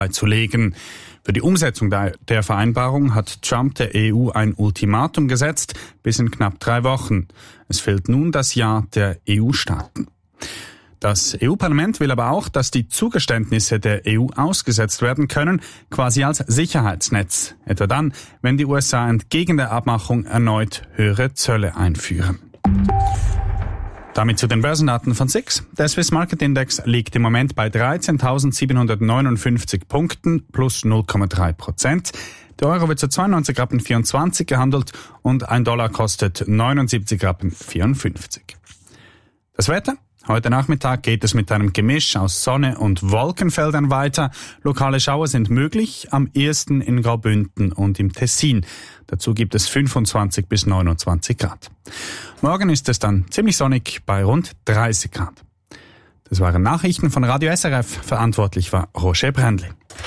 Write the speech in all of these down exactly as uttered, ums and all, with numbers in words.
zu legen. Für die Umsetzung der, der Vereinbarung hat Trump der E U ein Ultimatum gesetzt, bis in knapp drei Wochen. Es fehlt nun das Ja der E U-Staaten. Das E U-Parlament will aber auch, dass die Zugeständnisse der E U ausgesetzt werden können, quasi als Sicherheitsnetz. Etwa dann, wenn die U S A entgegen der Abmachung erneut höhere Zölle einführen. Damit zu den Börsendaten von S I X. Der Swiss Market Index liegt im Moment bei dreizehntausendsiebenhundertneunundfünfzig Punkten plus null Komma drei Prozent. Der Euro wird zu zweiundneunzig Rappen vierundzwanzig gehandelt und ein Dollar kostet neunundsiebzig Rappen vierundfünfzig. Das Wetter? Heute Nachmittag geht es mit einem Gemisch aus Sonne und Wolkenfeldern weiter. Lokale Schauer sind möglich, am ehesten in Graubünden und im Tessin. Dazu gibt es fünfundzwanzig bis neunundzwanzig Grad. Morgen ist es dann ziemlich sonnig bei rund dreißig Grad. Das waren Nachrichten von Radio S R F. Verantwortlich war Roger Brändli.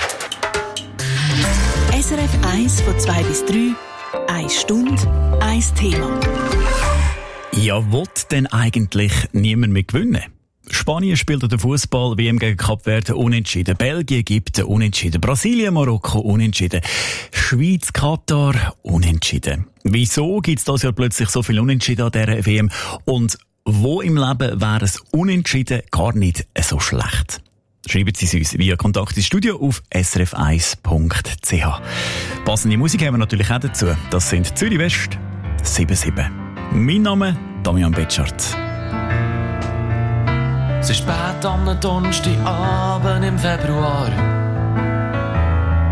S R F eins von zwei bis drei, eine Stunde, ein Thema. Ja, will denn eigentlich niemand mehr gewinnen? Spanien spielt den Fußball-W M gegen Kapverden unentschieden. Belgien, Ägypten unentschieden. Brasilien, Marokko unentschieden. Schweiz, Katar unentschieden. Wieso gibt es das Jahr plötzlich so viel Unentschieden an dieser W M? Und wo im Leben wäre es Unentschieden gar nicht so schlecht? Schreiben Sie es uns via Kontakt ins Studio auf s r f eins punkt c h. Passende Musik haben wir natürlich auch dazu. Das sind Zürich West sieben sieben. Mein Name Damian Betschart. Es ist spät am Donnerstagabend im Februar.